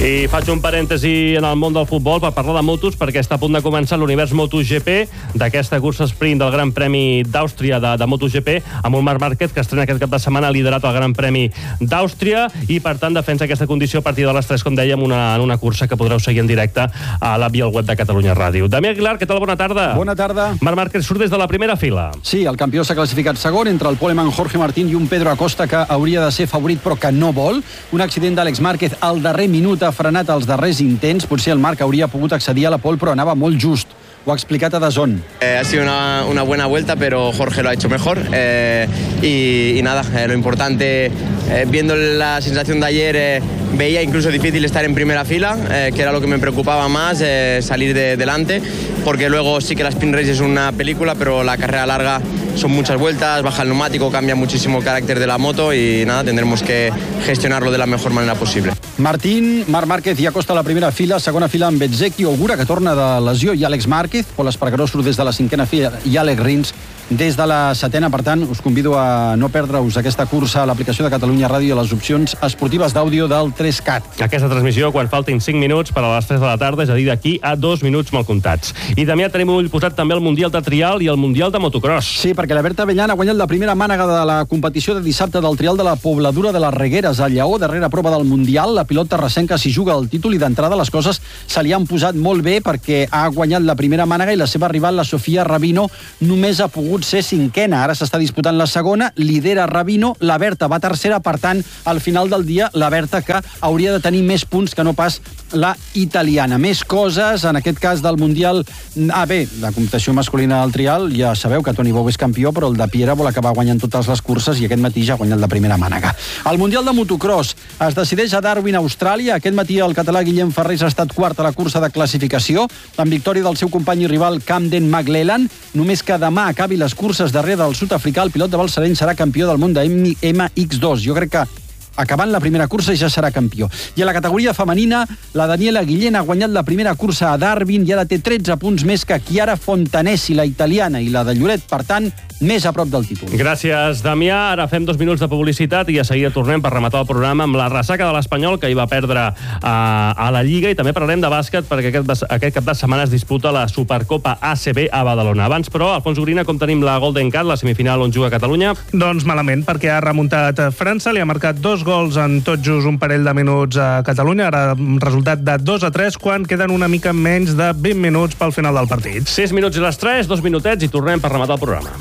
I faig un parèntesi en el món del futbol per parlar de motos, perquè està a punt de començar l'univers MotoGP, d'aquesta cursa sprint del Gran Premi d'Àustria de, de MotoGP, amb un Marc Márquez que estrena aquest cap de setmana liderat el Gran Premi d'Àustria i, per tant, defensa aquesta condició a partir de les tres, com dèiem, una, en una cursa que podreu seguir en directe a l'app i al web de Catalunya Ràdio. Damià Aguilar, què tal? Bona tarda. Bona tarda. Marc Márquez surt des de la primera fila. Sí, el campió s'ha classificat segon entre el poleman Jorge Martín i un Pedro Acosta que hauria de ser favorit però que no vol. Un accident d'Àlex Márquez al darrer minut ha frenat els darrers intents. Potser el Marc hauria pogut accedir a la pole, però anava molt just. Ho ha explicat a DAZN. Eh, ha sido una, una buena vuelta, pero Jorge lo ha hecho mejor. Eh, y, y nada, eh, lo importante, eh, viendo la sensación de ayer, eh, veía incluso difícil estar en primera fila, eh, que era lo que me preocupaba más, eh, salir de delante, porque luego sí que la sprint race es una película, pero la carrera larga son muchas vueltas, baja el neumático, cambia muchísimo el carácter de la moto y nada, tendremos que gestionarlo de la mejor manera posible. Martín, Marc Márquez i Acosta a la primera fila, segona fila amb Bezzecchi, Ogura, que torna de lesió, i Àlex Márquez, Pol Espargaró surt des de la cinquena fila i Àlex Rins des de la setena. Per tant, us convido a no perdre-us aquesta cursa a l'aplicació de Catalunya Ràdio i a les opcions esportives d'àudio del tres cat. Aquesta transmissió, quan faltin cinc minuts per a les tres de la tarda, és a dir, d'aquí a dos minuts mal comptats. I Damià, tenim ull posat també el Mundial de Trial i el Mundial de Motocross. Sí, perquè la Berta Avellán ha guanyat la primera mànega de la competició de dissabte del Trial de la Pobladura de les Regueres a Lleó, darrera prova del Mundial. La pilot terrassenca s'hi juga el títol i d'entrada les coses se li han posat molt bé perquè ha guanyat la primera mànega i la seva rival, la Sofia Rabino, només ha pogut ser cinquena. Ara s'està disputant la segona, lidera Rabino, la Berta va tercera, per tant, al final del dia, la Berta que hauria de tenir més punts que no pas la italiana. Més coses, en aquest cas del Mundial... Ah, bé, la competició masculina del trial, ja sabeu que Toni Bou és campió, però el de Piera vol acabar guanyant totes les curses i aquest matí ja ha guanyat la primera mànega. El Mundial de Motocross es decideix a Darwin, Austràlia. Aquest matí el català Guillem Ferrés ha estat quart a la cursa de classificació, amb victòria del seu company i rival Camden McLellan. Només que demà acabi les curses darrere del sud-africà, el pilot de Balsareny serà campió del món de M X dos. Jo crec que acabant la primera cursa ja serà campió. I a la categoria femenina, la Daniela Guillén ha guanyat la primera cursa a Darwin i ara té tretze punts més que Chiara Fontanesi, la italiana, i la de Lloret, per tant, més a prop del títol. Gràcies, Damià. Ara fem dos minuts de publicitat i a seguida tornem per rematar el programa amb la ressaca de l'Espanyol, que hi va perdre a, a la Lliga, i també parlarem de bàsquet perquè aquest, aquest cap de setmana es disputa la Supercopa A C B a Badalona. Abans, però, Alfons Gorina, com tenim la Golden Cat, la semifinal on juga Catalunya? Doncs malament, perquè ha remuntat França, li ha marcat dos gols en tot just un parell de minuts a Catalunya, ara resultat de dos a tres, quan queden una mica menys de vint minuts pel final del partit. sis minuts i les tres, dos minutets i tornem per rematar el programa.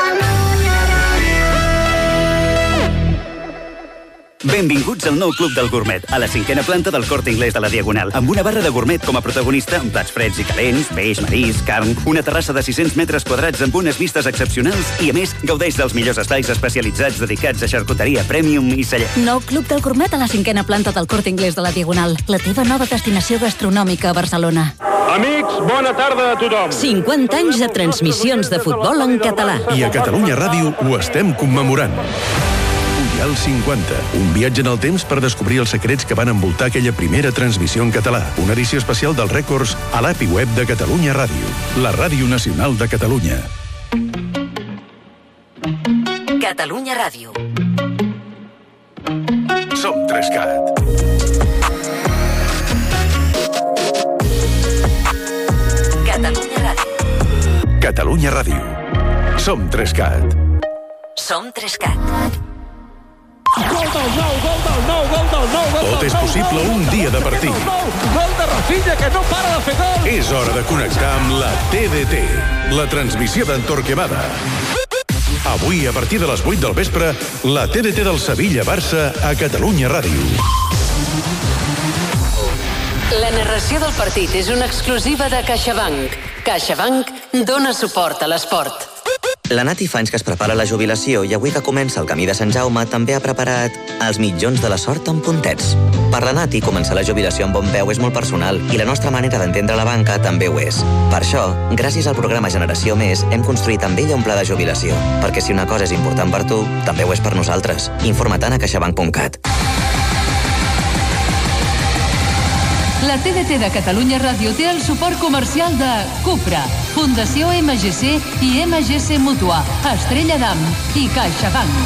Benvinguts al nou Club del Gourmet, a la cinquena planta del Corte Inglés de la Diagonal, amb una barra de gourmet com a protagonista, amb plats freds i calents, peix, marisc, carn, una terrassa de sis-cents metres quadrats amb unes vistes excepcionals i, a més, gaudeix dels millors estais especialitzats dedicats a xarcuteria premium i celler. Nou Club del Gourmet a la cinquena planta del Corte Inglés de la Diagonal, la teva nova destinació gastronòmica a Barcelona. Amics, bona tarda a tothom. cinquanta anys de transmissions de futbol en català. I a Catalunya Ràdio ho estem commemorant. Mundial cinquanta, un viatge en el temps per descobrir els secrets que van envoltar aquella primera transmissió en català. Una edició especial dels rècords a l'app i web de Catalunya Ràdio, la ràdio nacional de Catalunya. Catalunya Ràdio. Som tres cat. Catalunya Ràdio. Catalunya Ràdio. Som tres cat. Som tres cat. Gol del nou, gol del nou, gol del nou, gol Tot és possible un dia de partit. Gol de Rafinha, que no para de fer gol. És hora de connectar amb la T D T, la transmissió d'en Torquemada. Avui, a partir de les vuit del vespre, la T D T del Sevilla-Barça a Catalunya Ràdio. La narració del partit és una exclusiva de CaixaBank. CaixaBank dona suport a l'esport. La Nati fa anys que es prepara la jubilació i avui que comença el camí de Sant Jaume també ha preparat els mitjons de la sort amb puntets. Per la Nati, començar la jubilació amb bon peu és molt personal i la nostra manera d'entendre la banca també ho és. Per això, gràcies al programa Generació Més, hem construït amb ella un pla de jubilació. Perquè si una cosa és important per tu, també ho és per nosaltres. Informa-te'n a caixabank punt cat. La T D T de Catalunya Ràdio té el suport comercial de Cupra, Fundació M G C i M G C Mútua, Estrella d'Am i CaixaBank.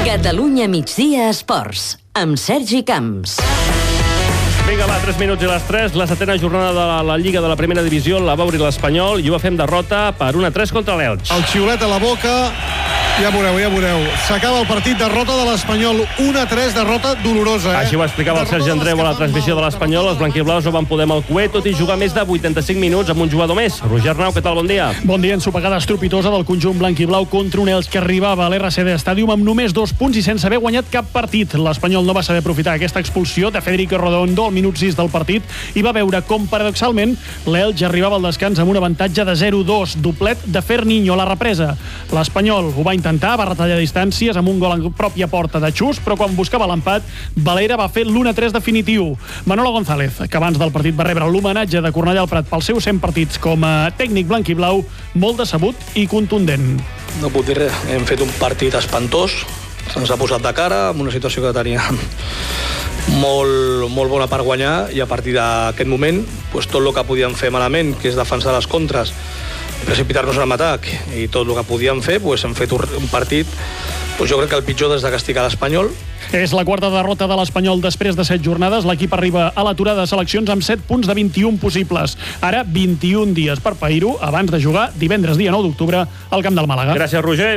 Catalunya migdia esports, amb Sergi Camps. Vinga, va, tres minuts i les tres. La setena jornada de la, la Lliga de la Primera Divisió la va obrir l'Espanyol i ho va fer amb derrota per un a tres contra l'Elx. El xiulet a la boca, ja veureu, ja veureu. S'acaba el partit, derrota de l'Espanyol, un a tres, derrota dolorosa. Eh? Així ho explicava el Sergi Andreu a la transmissió de l'Espanyol. Els blanquiblaus no van poder amb el cuet, tot i jugar més de vuitanta-cinc minuts amb un jugador més. Roger Arnau, què tal? Bon dia. Bon dia. Ensopegada estrepitosa del conjunt blanquiblau contra un Elx que arribava a l'R C D Stadium amb només dos punts i sense haver guanyat cap partit. L'Espanyol no va saber aprofitar aquesta expulsió de Federico Redondo al minut sis del partit i va veure com, paradoxalment, l'Elx arribava al descans amb un avantatge de zero dos, doblet de Ferninho a la represa. L'Espanyol ho va intentar, va retallar distàncies amb un gol en pròpia porta de Xus, però quan buscava l'empat, Valera va fer l'u a tres definitiu. Manolo González, que abans del partit va rebre l'homenatge de Cornellà al Prat pels seus cent partits com a tècnic blanquiblau, molt decebut i contundent. No puc dir res, hem fet un partit espantós, se'ns ha posat de cara amb una situació que teníem molt, molt bona per guanyar i a partir d'aquest moment pues, tot el que podíem fer malament, que és defensar les contres, precipitar-nos en l'atac i tot el que podíem fer, pues, hem fet un partit pues, jo crec que el pitjor des de castigar l'Espanyol. És la quarta derrota de l'Espanyol després de set jornades. L'equip arriba a l'aturada de seleccions amb set punts de vint-i-un possibles. Ara vint-i-un dies per pair-ho abans de jugar divendres dia nou d'octubre al camp del Màlaga. Gràcies, Roger.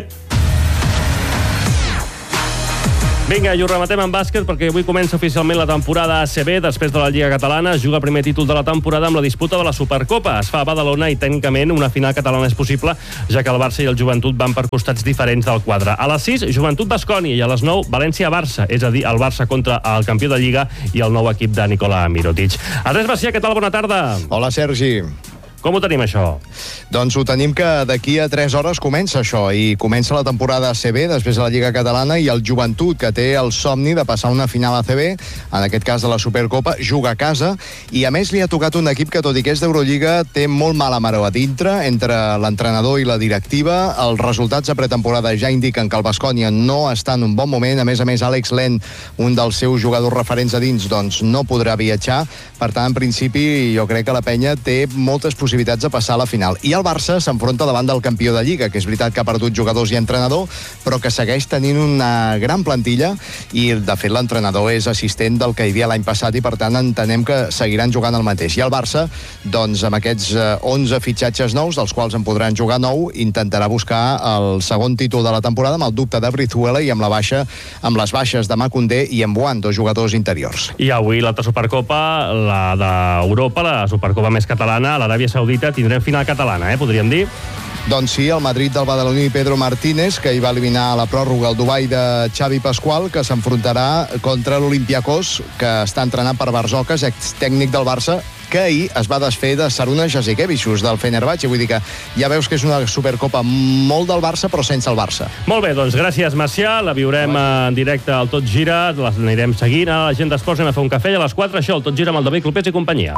Vinga, i ho rematem en bàsquet perquè avui comença oficialment la temporada A C B. Després de la Lliga Catalana, juga el primer títol de la temporada amb la disputa de la Supercopa. Es fa a Badalona i tècnicament una final catalana és possible, ja que el Barça i el Joventut van per costats diferents del quadre. A les sis, Joventut-Bascònia i a les nou, València-Barça, és a dir, el Barça contra el campió de Lliga i el nou equip de Nicola Mirotic. Andrés Macià, què tal? Bona tarda. Hola, Sergi. Com ho tenim, això? Doncs ho tenim que d'aquí a tres hores comença això, i comença la temporada A C B, després de la Lliga Catalana, i el Joventut, que té el somni de passar una final A C B, en aquest cas de la Supercopa, juga a casa, i a més li ha tocat un equip que, tot i que és d'Eurolliga, té molt mala maror a dintre, entre l'entrenador i la directiva. Els resultats a pretemporada ja indiquen que el Bascònia no està en un bon moment. A més a més, Àlex Len, un dels seus jugadors referents a dins, doncs no podrà viatjar. Per tant, en principi, jo crec que la penya té moltes possibilitats possibilitats de passar a la final. I el Barça s'enfronta davant del campió de Lliga, que és veritat que ha perdut jugadors i entrenador, però que segueix tenint una gran plantilla i, de fet, l'entrenador és assistent del que hi havia l'any passat i, per tant, entenem que seguiran jugant el mateix. I el Barça, doncs, amb aquests onze fitxatges nous, dels quals en podran jugar nou, intentarà buscar el segon títol de la temporada amb el dubte de Brizuela i amb la baixa, amb les baixes de Macundé i Embuan, dos jugadors interiors. I avui l'altra Supercopa, la d'Europa, la Supercopa més catalana, a l'Aràbia Saudita, tindrem final catalana, eh, podríem dir. Doncs sí, el Madrid del badaloní Pedro Martínez, que hi va eliminar a la pròrroga el Dubai de Xavi Pasqual, que s'enfrontarà contra l'Olympiakos, que està entrenat per Barzocas, ex-tècnic del Barça, que ahir es va desfer de Saruna Jasikevičius, del Fenerbahçe. Vull dir que ja veus que és una Supercopa molt del Barça, però sense el Barça. Molt bé, doncs gràcies, Macià. La viurem en directe al Tot Gira, l'anirem seguint a la gent d'Esports, anem a fer un cafè i a les quatre, això, el Tot Gira amb el David Clopés i companyia.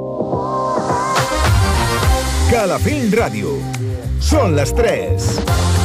Calafell Ràdio. Són les tres.